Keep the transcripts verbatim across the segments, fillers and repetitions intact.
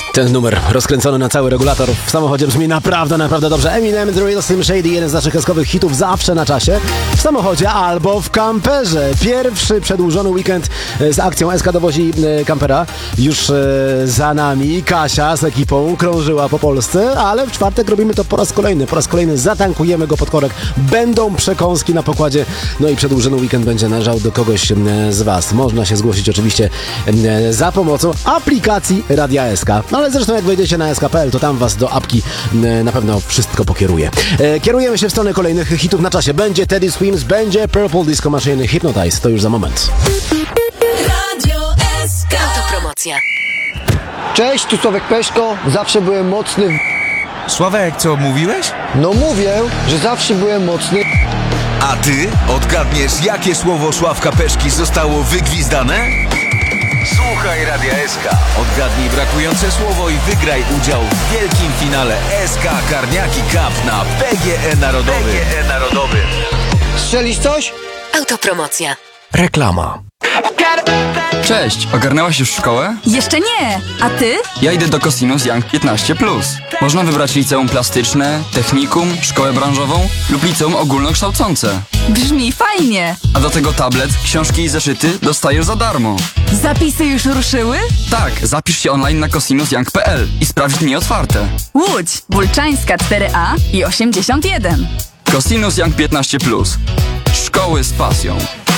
Ten numer rozkręcony na cały regulator w samochodzie brzmi naprawdę, naprawdę dobrze. Eminem, The Real Slim Shady, jeden z naszych eskowych hitów zawsze na czasie. W samochodzie albo w kamperze. Pierwszy przedłużony weekend z akcją S K dowozi kampera już za nami. Kasia z ekipą krążyła po Polsce, ale w czwartek robimy to po raz kolejny. Po raz kolejny zatankujemy go pod korek. Będą przekąski na pokładzie. No i przedłużony weekend będzie należał do kogoś z Was. Można się zgłosić oczywiście za pomocą aplikacji Radia S K. No ale zresztą jak wejdziecie na S K kropka P L, to tam Was do apki na pewno wszystko pokieruje. Kierujemy się w stronę kolejnych hitów na czasie. Będzie Teddy Swims, będzie Purple Disco Machine, Hypnotize. To już za moment. Radio S K. Autopromocja. Cześć, tu Sławek Peszko. Zawsze byłem mocny w... Sławek, co mówiłeś? No mówię, że zawsze byłem mocny. A ty odgadniesz, jakie słowo Sławka Peszki zostało wygwizdane? Słuchaj Radia S K. Odgadnij brakujące słowo i wygraj udział w wielkim finale S K Karniaki Cup na P G E Narodowym. P G E Narodowym. Strzelisz coś? Autopromocja. Reklama. Cześć, ogarnęłaś już szkołę? Jeszcze nie, a ty? Ja idę do Cosinus Young piętnaście plus. Można wybrać liceum plastyczne, technikum, szkołę branżową lub liceum ogólnokształcące. Brzmi fajnie. A do tego tablet, książki i zeszyty dostajesz za darmo. Zapisy już ruszyły? Tak, zapisz się online na cosinus young kropka p l i sprawdź dni otwarte. Łódź, Wólczańska cztery A i osiemdziesiąt jeden. Cosinus Young piętnaście plus. Szkoły z pasją.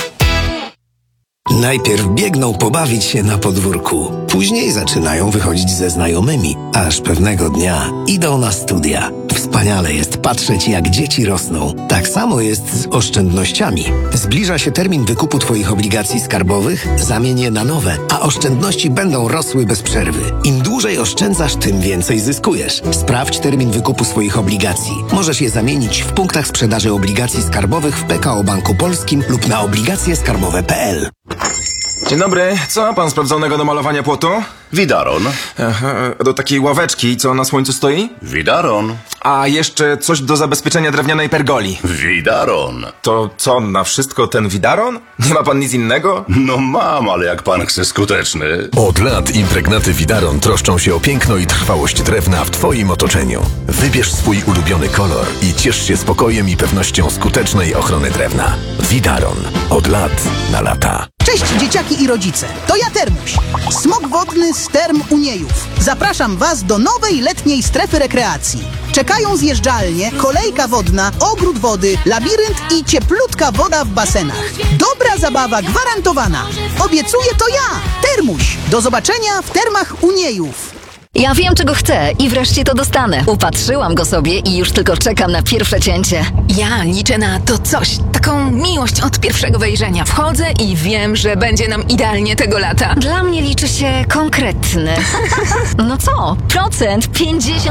Najpierw biegną pobawić się na podwórku, później zaczynają wychodzić ze znajomymi, aż pewnego dnia idą na studia. Wspaniale jest patrzeć, jak dzieci rosną. Tak samo jest z oszczędnościami. Zbliża się termin wykupu Twoich obligacji skarbowych, zamień je na nowe, a oszczędności będą rosły bez przerwy. Im dłużej oszczędzasz, tym więcej zyskujesz. Sprawdź termin wykupu swoich obligacji. Możesz je zamienić w punktach sprzedaży obligacji skarbowych w P K O Banku Polskim lub na obligacje skarbowe kropka p l. Dzień dobry, co ma pan sprawdzonego do malowania płotu? Widaron. Aha, do takiej ławeczki, co na słońcu stoi? Widaron. A jeszcze coś do zabezpieczenia drewnianej pergoli. Widaron. To co, na wszystko ten widaron? Nie ma pan nic innego? No mam, ale jak pan chce skuteczny. Od lat impregnaty Widaron troszczą się o piękno i trwałość drewna w Twoim otoczeniu. Wybierz swój ulubiony kolor i ciesz się spokojem i pewnością skutecznej ochrony drewna. Widaron. Od lat na lata. Cześć dzieciaki i rodzice, to ja Termuś, smok wodny z Term Uniejów. Zapraszam Was do nowej letniej strefy rekreacji. Czekają zjeżdżalnie, kolejka wodna, ogród wody, labirynt i cieplutka woda w basenach. Dobra zabawa gwarantowana. Obiecuję to ja, Termuś. Do zobaczenia w Termach Uniejów. Ja wiem, czego chcę i wreszcie to dostanę. Upatrzyłam go sobie i już tylko czekam na pierwsze cięcie. Ja liczę na to coś, taką miłość od pierwszego wejrzenia. Wchodzę i wiem, że będzie nam idealnie tego lata. Dla mnie liczy się konkretny. No co? Procent pięćdziesiąt